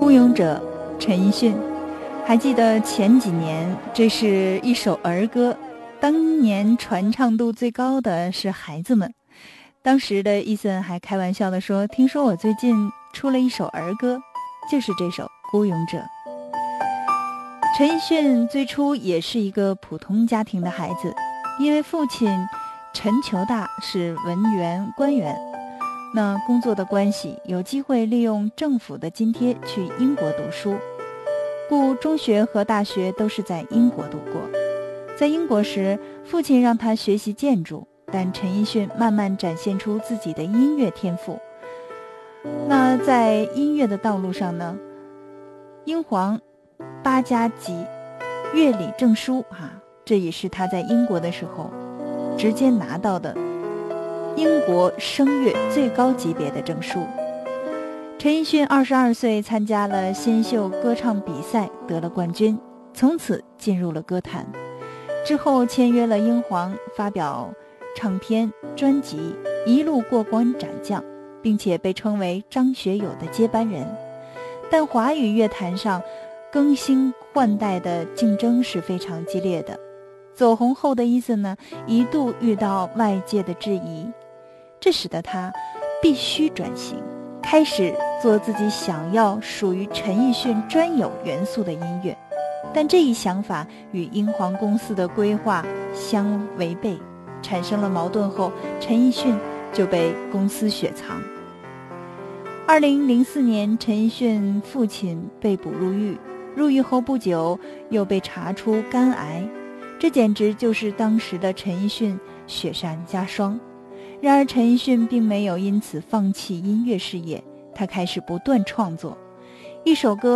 孤勇者陈奕迅。还记得前几年，这是一首儿歌，当年传唱度最高的是孩子们。当时的伊森还开玩笑地说，听说我最近出了一首儿歌，就是这首《孤勇者》。陈奕迅最初也是一个普通家庭的孩子，因为父亲陈求大是文员官员，那工作的关系，有机会利用政府的津贴去英国读书，故中学和大学都是在英国度过。在英国时，父亲让他学习建筑，但陈奕迅慢慢展现出自己的音乐天赋。那在音乐的道路上呢，英皇8+级乐理证书这也是他在英国的时候直接拿到的英国声乐最高级别的证书。陈奕迅22岁参加了新秀歌唱比赛，得了冠军，从此进入了歌坛。之后签约了英皇，发表唱片专辑，一路过关斩将，并且被称为张学友的接班人。但华语乐坛上更新换代的竞争是非常激烈的，走红后的伊森呢，一度遇到外界的质疑，这使得他必须转型，开始做自己想要属于陈奕迅专有元素的音乐。但这一想法与英皇公司的规划相违背，产生了矛盾后，陈奕迅就被公司雪藏。2004年，陈奕迅父亲被捕入狱，入狱后不久又被查出肝癌，这简直就是当时的陈奕迅雪上加霜。然而陈奕迅并没有因此放弃音乐事业，他开始不断创作。一首歌